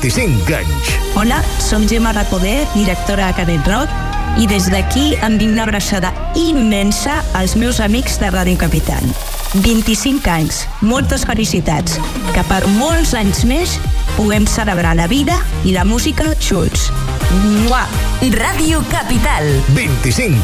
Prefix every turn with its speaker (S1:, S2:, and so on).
S1: 25 anys.
S2: Hola, som Gemma Recoder, directora de Canet Rock, i des d'aquí envio una abraçada immensa als meus amics de Ràdio Capital. 25 anys, moltes felicitats, que per molts anys més puguem celebrar la vida i la música junts. Mua!
S3: Ràdio Capital.
S1: 25